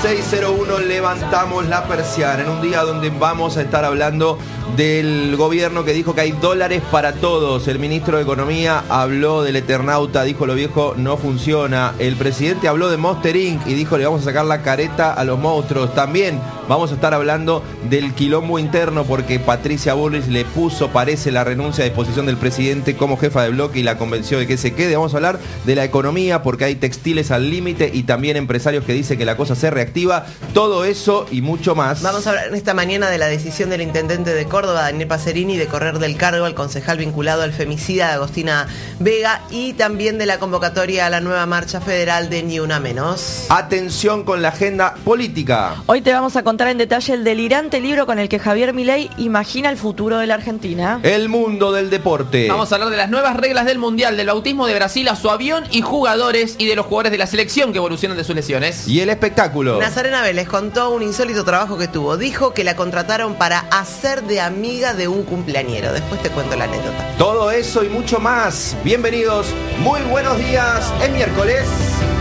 16:01 levantamos la persiana en un día donde vamos a estar hablando del gobierno que dijo que hay dólares para todos. El ministro de Economía habló del Eternauta, dijo lo viejo no funciona. El presidente habló de Monster Inc. y dijo le vamos a sacar la careta a los monstruos. También vamos a estar hablando del quilombo interno porque Patricia Bullrich le puso, parece, la renuncia a disposición del presidente como jefa de bloque y la convenció de que se quede. Vamos a hablar de la economía porque hay textiles al límite y también empresarios que dicen que la cosa se reactiva. Todo eso y mucho más. Vamos a hablar en esta mañana de la decisión del intendente de Córdoba, Daniel Pacerini, de correr del cargo al concejal vinculado al femicida de Agostina Vega y también de la convocatoria a la nueva marcha federal de Ni Una Menos. Atención con la agenda política. Hoy te vamos a contar en detalle el delirante libro con el que Javier Milei imagina el futuro de la Argentina. El mundo del deporte. Vamos a hablar de las nuevas reglas del Mundial, del bautismo de Brasil a su avión y jugadores y de los jugadores de la selección que evolucionan de sus lesiones. Y el espectáculo. Nazarena Vélez contó un insólito trabajo que tuvo. Dijo que la contrataron para hacer de amiga de un cumpleañero. Después te cuento la anécdota. Todo eso y mucho más. Bienvenidos, muy buenos días. Es miércoles.